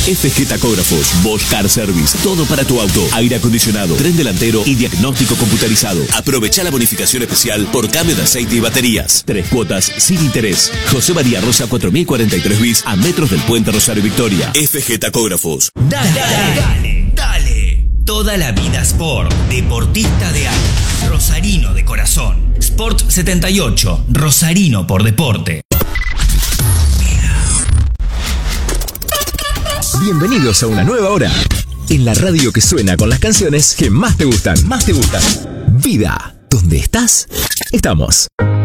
FG Tacógrafos, Bosch Car Service, todo para tu auto, aire acondicionado, tren delantero y diagnóstico computarizado. Aprovecha la bonificación especial por cambio de aceite y baterías. 3 cuotas sin interés. José María Rosa 4043 bis a metros del Puente Rosario Victoria. FG Tacógrafos. Dale. Toda la vida Sport. Deportista de alma. Rosarino de corazón. Sport 78. Rosarino por deporte. Bienvenidos a una nueva hora. En la radio que suena con las canciones que más te gustan. Vida. ¿Dónde estás? Estamos.